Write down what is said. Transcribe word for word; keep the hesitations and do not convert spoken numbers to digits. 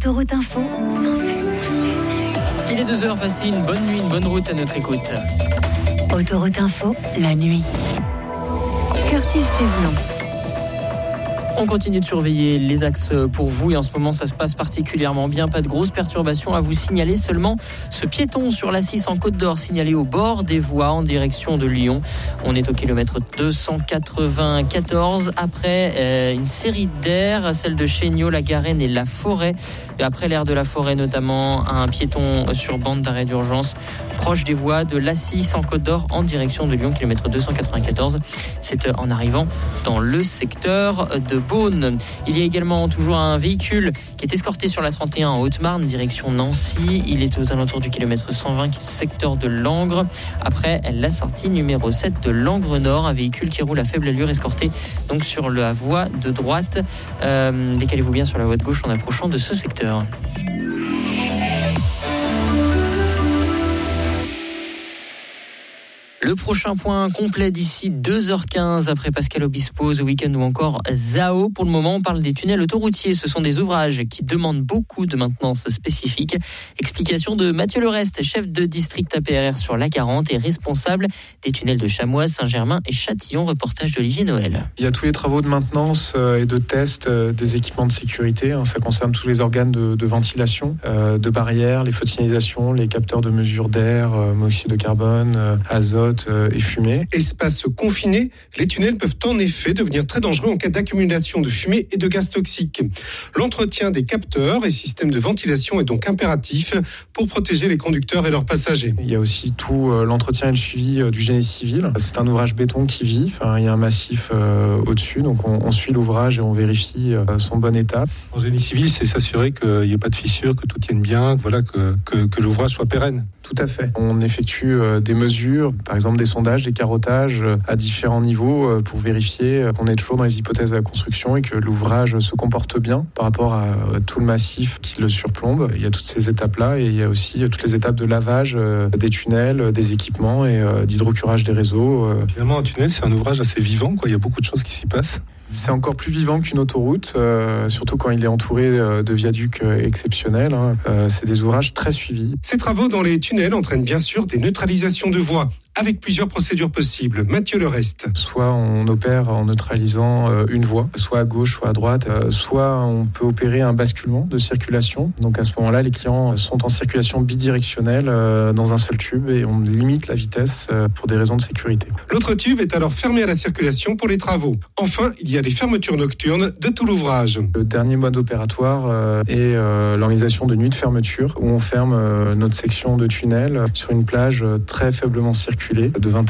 Autoroute Info, Il est deux heures, passez une bonne nuit, une bonne route à notre écoute. Autoroute Info, la nuit. Curtis Thévelon. On continue de surveiller les axes pour vous et en ce moment ça se passe particulièrement bien. Pas de grosses perturbations à vous signaler, seulement ce piéton sur l'A six en Côte d'Or signalé au bord des voies en direction de Lyon. On est au kilomètre deux cent quatre-vingt-quatorze après euh, une série d'aires, celle de Chéniaux, la Garenne et la Forêt. Et après l'aire de la Forêt notamment, un piéton sur bande d'arrêt d'urgence proche des voies de l'A six en Côte d'Or en direction de Lyon, kilomètre deux cent quatre-vingt-quatorze. C'est en arrivant dans le secteur de Beaune. Il y a également toujours un véhicule qui est escorté sur la trente et un en Haute-Marne, direction Nancy. Il est aux alentours du kilomètre cent vingt, secteur de Langres. Après la sortie numéro sept de Langres Nord, un véhicule qui roule à faible allure escorté donc sur la voie de droite. Euh, décalez-vous bien sur la voie de gauche en approchant de ce secteur. Le prochain point complet d'ici deux heures quinze après Pascal Obispo, The Weeknd ou encore Zao. Pour le moment, on parle des tunnels autoroutiers. Ce sont des ouvrages qui demandent beaucoup de maintenance spécifique. Explication de Mathieu Lerest, chef de district A P R R sur l'A quarante et responsable des tunnels de Chamois, Saint-Germain et Châtillon. Reportage d'Olivier Noël. Il y a tous les travaux de maintenance et de test des équipements de sécurité. Ça concerne tous les organes de, de ventilation, de barrières, les feux de signalisation, les capteurs de mesure d'air, monoxyde de carbone, azote et fumée. Espace confiné, les tunnels peuvent en effet devenir très dangereux en cas d'accumulation de fumée et de gaz toxiques. L'entretien des capteurs et systèmes de ventilation est donc impératif pour protéger les conducteurs et leurs passagers. Il y a aussi tout l'entretien et le suivi du génie civil. C'est un ouvrage béton qui vit, enfin, il y a un massif euh, au-dessus, donc on, on suit l'ouvrage et on vérifie euh, son bon état. En génie civil, c'est s'assurer qu'il n'y ait pas de fissures, que tout tienne bien, voilà, que, que, que l'ouvrage soit pérenne. Tout à fait. On effectue euh, des mesures, par exemple des sondages, des carottages euh, à différents niveaux euh, pour vérifier euh, qu'on est toujours dans les hypothèses de la construction et que l'ouvrage se comporte bien par rapport à euh, tout le massif qui le surplombe. Il y a toutes ces étapes-là et il y a aussi euh, toutes les étapes de lavage euh, des tunnels, euh, des équipements et euh, d'hydrocurage des réseaux. Euh. Finalement, un tunnel, c'est un ouvrage assez vivant, quoi. Il y a beaucoup de choses qui s'y passent. C'est encore plus vivant qu'une autoroute, euh, surtout quand il est entouré euh, de viaducs euh, exceptionnels. Hein. Euh, c'est des ouvrages très suivis. Ces travaux dans les tunnels entraînent bien sûr des neutralisations de voies, avec plusieurs procédures possibles. Mathieu Lerest. Soit on opère en neutralisant euh, une voie, soit à gauche, soit à droite, euh, soit on peut opérer un basculement de circulation. Donc à ce moment-là, les clients sont en circulation bidirectionnelle euh, dans un seul tube et on limite la vitesse euh, pour des raisons de sécurité. L'autre tube est alors fermé à la circulation pour les travaux. Enfin, il y a les fermetures nocturnes de tout l'ouvrage. Le dernier mode opératoire euh, est euh, l'organisation de nuit de fermeture où on ferme euh, notre section de tunnel sur une plage euh, très faiblement circulée de vingt